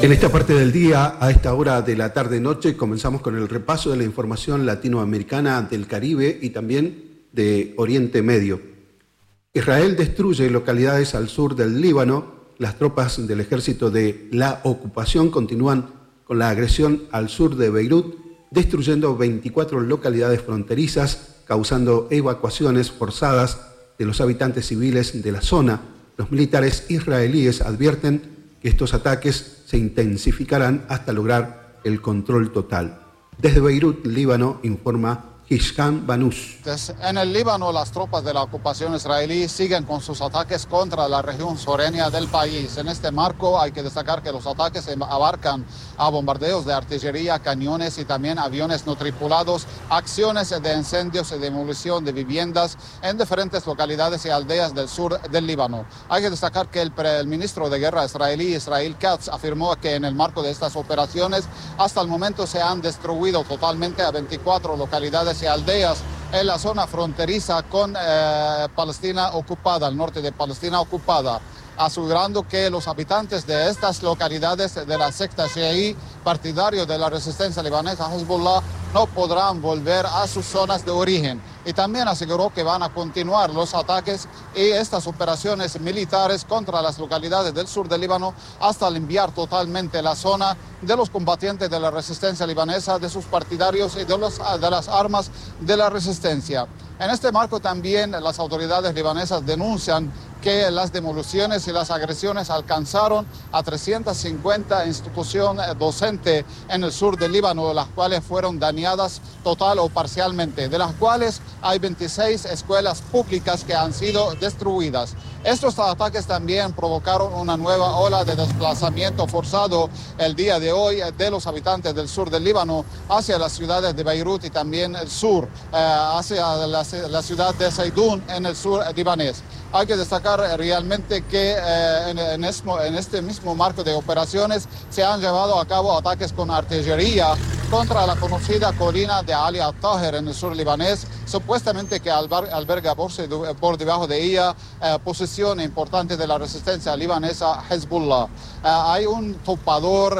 En esta parte del día, a esta hora de la tarde-noche, comenzamos con el repaso de la información latinoamericana del Caribe y también de Oriente Medio. Israel destruye localidades al sur del Líbano. Las tropas del ejército de la ocupación continúan con la agresión al sur de Beirut, destruyendo 24 localidades fronterizas, causando evacuaciones forzadas de los habitantes civiles de la zona. Los militares israelíes advierten que estos ataques se intensificarán hasta lograr el control total. Desde Beirut, Líbano, informa Hisham Banús. En el Líbano, las tropas de la ocupación israelí siguen con sus ataques contra la región sureña del país. En este marco hay que destacar que los ataques abarcan a bombardeos de artillería, cañones y también aviones no tripulados, acciones de incendios y demolición de viviendas en diferentes localidades y aldeas del sur del Líbano. Hay que destacar que el ministro de Guerra israelí, Israel Katz, afirmó que en el marco de estas operaciones, hasta el momento se han destruido totalmente a 24 localidades y aldeas en la zona fronteriza con Palestina ocupada, al norte de Palestina ocupada, asegurando que los habitantes de estas localidades de la secta chií, partidario de la resistencia libanesa Hezbollah, no podrán volver a sus zonas de origen. Y también aseguró que van a continuar los ataques y estas operaciones militares contra las localidades del sur del Líbano hasta limpiar totalmente la zona de los combatientes de la resistencia libanesa, de sus partidarios y de las armas de la resistencia. En este marco también las autoridades libanesas denuncian que las demoliciones y las agresiones alcanzaron a 350 instituciones docentes en el sur del Líbano, las cuales fueron dañadas total o parcialmente, de las cuales hay 26 escuelas públicas que han sido destruidas. Estos ataques también provocaron una nueva ola de desplazamiento forzado el día de hoy de los habitantes del sur del Líbano hacia las ciudades de Beirut y también el sur, hacia la ciudad de Saidún en el sur libanés. Hay que destacar realmente que en este mismo marco de operaciones se han llevado a cabo ataques con artillería contra la conocida colina de Ali al-Taher en el sur libanés, supuestamente que alberga por debajo de ella posición importante de la resistencia libanesa Hezbollah. Hay un topador,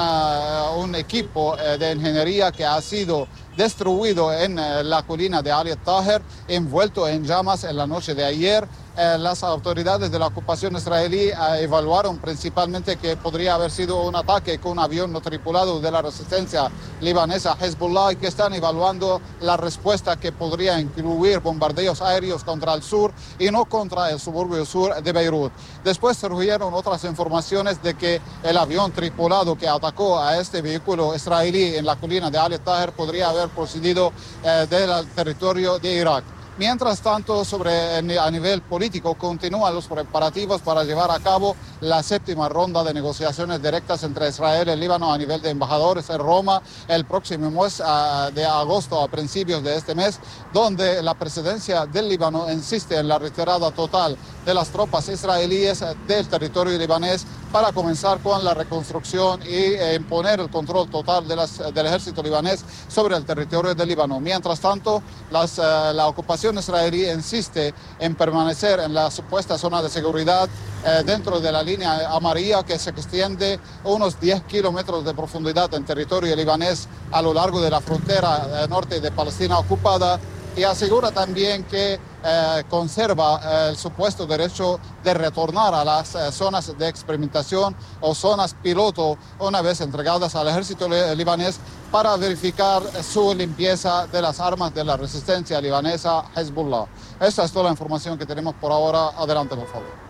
un equipo de ingeniería que ha sido destruido en la colina de Ali al-Taher, envuelto en llamas en la noche de ayer. Las autoridades de la ocupación israelí evaluaron principalmente que podría haber sido un ataque con un avión no tripulado de la resistencia libanesa Hezbollah y que están evaluando la respuesta que podría incluir bombardeos aéreos contra el sur y no contra el suburbio sur de Beirut. Después surgieron otras informaciones de que el avión tripulado que atacó a este vehículo israelí en la colina de Ali al-Taher podría haber procedido del territorio de Irak. Mientras tanto, a nivel político, continúan los preparativos para llevar a cabo la séptima ronda de negociaciones directas entre Israel y el Líbano a nivel de embajadores en Roma el próximo mes de agosto, a principios de este mes, donde la presidencia del Líbano insiste en la retirada total de las tropas israelíes del territorio libanés para comenzar con la reconstrucción y imponer el control total del ejército libanés sobre el territorio del Líbano. Mientras tanto, la ocupación israelí insiste en permanecer en la supuesta zona de seguridad dentro de la línea amarilla que se extiende unos 10 kilómetros de profundidad en territorio libanés a lo largo de la frontera norte de Palestina ocupada, y asegura también que conserva el supuesto derecho de retornar a las zonas de experimentación o zonas piloto una vez entregadas al ejército libanés para verificar su limpieza de las armas de la resistencia libanesa Hezbollah. Esta es toda la información que tenemos por ahora. Adelante, por favor.